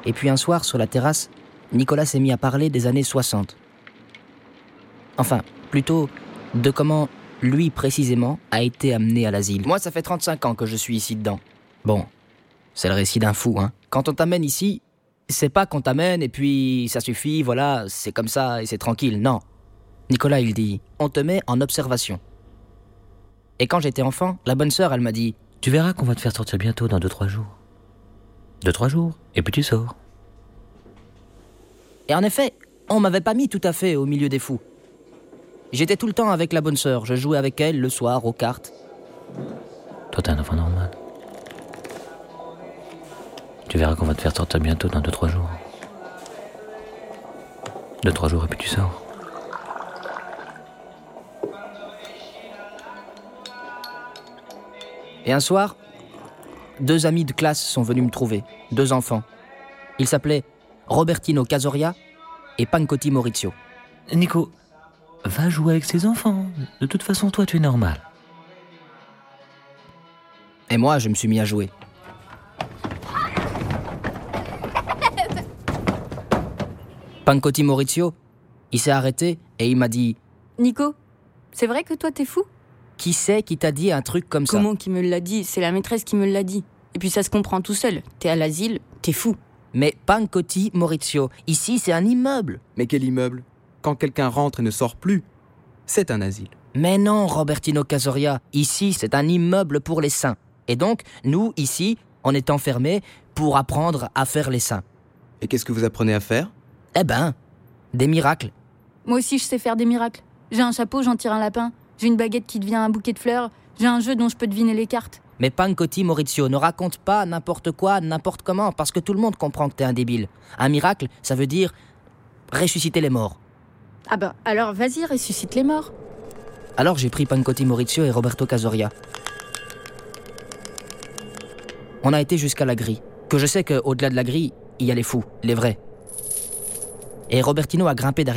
Et puis un soir, sur la terrasse, Nicolas s'est mis à parler des années 60. Enfin, plutôt de comment lui précisément a été amené à l'asile. Moi, ça fait 35 ans que je suis ici dedans. Bon, c'est le récit d'un fou, hein. Quand on t'amène ici, c'est pas qu'on t'amène et puis ça suffit, voilà, c'est comme ça et c'est tranquille, non. Nicolas, il dit, on te met en observation. Et quand j'étais enfant, la bonne sœur, elle m'a dit, tu verras qu'on va te faire sortir bientôt dans 2-3 jours. 2-3 jours, et puis tu sors. Et en effet, on m'avait pas mis tout à fait au milieu des fous. J'étais tout le temps avec la bonne sœur, je jouais avec elle le soir aux cartes. Toi, t'es un enfant normal. Tu verras qu'on va te faire sortir bientôt dans 2-3 jours. 2-3 jours, et puis tu sors. Et un soir, 2 amis de classe sont venus me trouver, 2 enfants. Ils s'appelaient Robertino Casoria et Pancotti Maurizio. Nico, va jouer avec ses enfants. De toute façon, toi, tu es normal. Et moi, je me suis mis à jouer. Pancotti Maurizio, il s'est arrêté et il m'a dit « Nico, c'est vrai que toi t'es fou ?» Qui c'est qui t'a dit un truc comme ça ? Comment qui me l'a dit ? C'est la maîtresse qui me l'a dit. Et puis ça se comprend tout seul. T'es à l'asile, t'es fou. Mais Pancotti Maurizio, ici c'est un immeuble. Mais quel immeuble ? Quand quelqu'un rentre et ne sort plus, c'est un asile. Mais non, Robertino Casoria, ici c'est un immeuble pour les saints. Et donc, nous, ici, on est enfermés pour apprendre à faire les saints. Et qu'est-ce que vous apprenez à faire ? Eh ben, des miracles. Moi aussi je sais faire des miracles. J'ai un chapeau, j'en tire un lapin. J'ai une baguette qui devient un bouquet de fleurs. J'ai un jeu dont je peux deviner les cartes. Mais Pancotti Maurizio, ne raconte pas n'importe quoi, n'importe comment, parce que tout le monde comprend que t'es un débile. Un miracle, ça veut dire ressusciter les morts. Ah bah, alors vas-y, ressuscite les morts. Alors j'ai pris Pancotti Maurizio et Roberto Casoria. On a été jusqu'à la grille. Que je sais qu'au-delà de la grille, il y a les fous, les vrais. Et Robertino a grimpé derrière